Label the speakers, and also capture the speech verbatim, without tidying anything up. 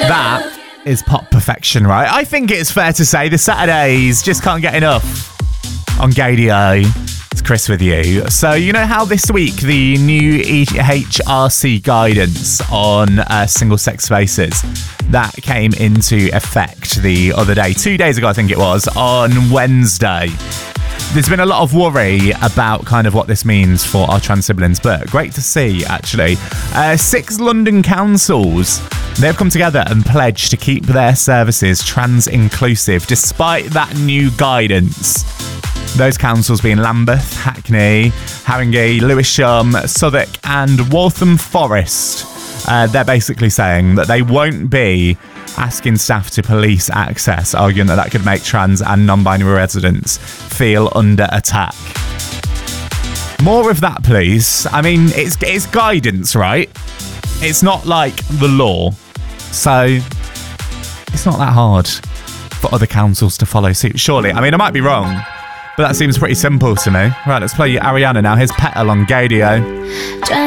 Speaker 1: That is pop perfection, right? I think it's fair to say the Saturdays just can't get enough on Gadio. It's Chris with you. So you know how this week the new E H R C guidance on uh, single-sex spaces that came into effect the other day, two days ago I think it was, on Wednesday. There's been a lot of worry about kind of what this means for our trans siblings, but great to see, actually. Uh, six London councils, they've come together and pledged to keep their services trans-inclusive despite that new guidance. Those councils being Lambeth, Hackney, Haringey, Lewisham, Southwark and Waltham Forest. Uh, they're basically saying that they won't be asking staff to police access, arguing that that could make trans and non-binary residents feel under attack. More of that, please. I mean, it's it's guidance, right? It's not like the law. So it's not that hard for other councils to follow suit, surely. I mean, I might be wrong, but that seems pretty simple to me. Right, let's play you Ariana now. Here's Petal on Gadio.